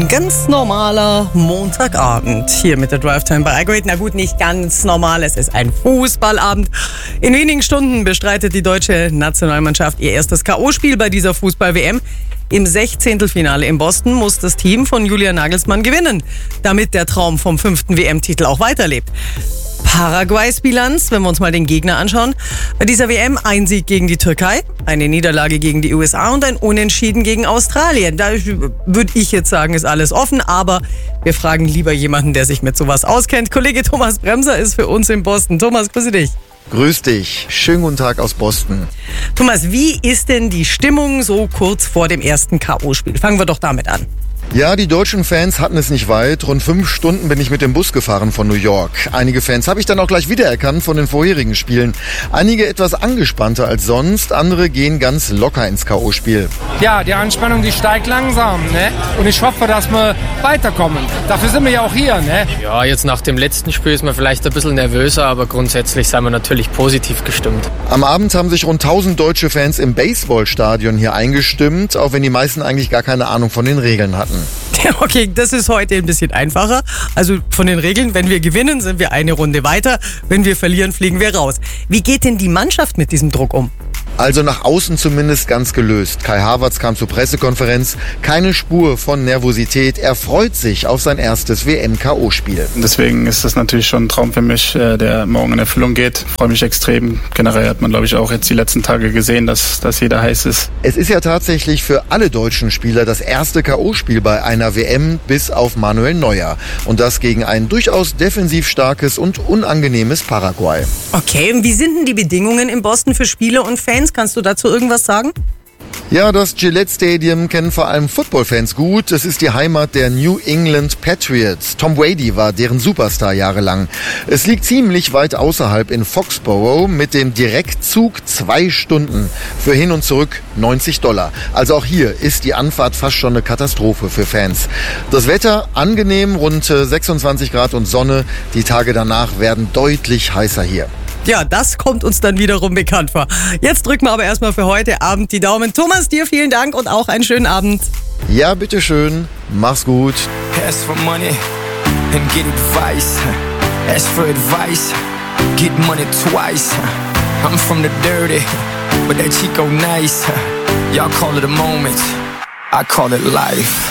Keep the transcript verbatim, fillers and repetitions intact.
Ein ganz normaler Montagabend hier mit der Drive Time bei iGreat. Na gut, nicht ganz normal, es ist ein Fußballabend. In wenigen Stunden bestreitet die deutsche Nationalmannschaft ihr erstes K O-Spiel bei dieser Fußball-W M. Im Sechzehntelfinale in Boston muss das Team von Julian Nagelsmann gewinnen, damit der Traum vom fünften W M-Titel auch weiterlebt. Paraguays Bilanz, wenn wir uns mal den Gegner anschauen. Bei dieser W M ein Sieg gegen die Türkei, eine Niederlage gegen die U S A und ein Unentschieden gegen Australien. Da würde ich jetzt sagen, ist alles offen, aber wir fragen lieber jemanden, der sich mit sowas auskennt. Kollege Thomas Bremser ist für uns in Boston. Thomas, grüße dich. Grüß dich. Schönen guten Tag aus Boston. Thomas, wie ist denn die Stimmung so kurz vor dem ersten K O-Spiel? Fangen wir doch damit an. Ja, die deutschen Fans hatten es nicht weit. Rund fünf Stunden bin ich mit dem Bus gefahren von New York. Einige Fans habe ich dann auch gleich wiedererkannt von den vorherigen Spielen. Einige etwas angespannter als sonst, andere gehen ganz locker ins K O-Spiel. Ja, die Anspannung, die steigt langsam, ne? Und ich hoffe, dass wir weiterkommen. Dafür sind wir ja auch hier, ne? Ja, jetzt nach dem letzten Spiel ist man vielleicht ein bisschen nervöser, aber grundsätzlich sind wir natürlich positiv gestimmt. Am Abend haben sich rund tausend deutsche Fans im Baseballstadion hier eingestimmt, auch wenn die meisten eigentlich gar keine Ahnung von den Regeln hatten. Okay, das ist heute ein bisschen einfacher. Also von den Regeln, wenn wir gewinnen, sind wir eine Runde weiter. Wenn wir verlieren, fliegen wir raus. Wie geht denn die Mannschaft mit diesem Druck um? Also nach außen zumindest ganz gelöst. Kai Havertz kam zur Pressekonferenz. Keine Spur von Nervosität. Er freut sich auf sein erstes W M-K O-Spiel. Deswegen ist das natürlich schon ein Traum für mich, der morgen in Erfüllung geht. Ich freue mich extrem. Generell hat man, glaube ich, auch jetzt die letzten Tage gesehen, dass, dass jeder heiß ist. Es ist ja tatsächlich für alle deutschen Spieler das erste K O-Spiel bei einer W M bis auf Manuel Neuer. Und das gegen ein durchaus defensiv starkes und unangenehmes Paraguay. Okay, und wie sind denn die Bedingungen in Boston für Spieler und Fans? Kannst du dazu irgendwas sagen? Ja, das Gillette Stadium kennen vor allem Footballfans gut. Es ist die Heimat der New England Patriots. Tom Brady war deren Superstar jahrelang. Es liegt ziemlich weit außerhalb in Foxborough mit dem Direktzug zwei Stunden. Für hin und zurück neunzig Dollar. Also auch hier ist die Anfahrt fast schon eine Katastrophe für Fans. Das Wetter angenehm, rund sechsundzwanzig Grad und Sonne. Die Tage danach werden deutlich heißer hier. Ja, das kommt uns dann wiederum bekannt vor. Jetzt drücken wir aber erstmal für heute Abend die Daumen. Thomas, dir vielen Dank und auch einen schönen Abend. Ja, bitteschön. Mach's gut. Ask for money and get advice. Ask for advice, get money twice. I'm from the dirty, but that Chico nice. Y'all call it a moment, I call it life.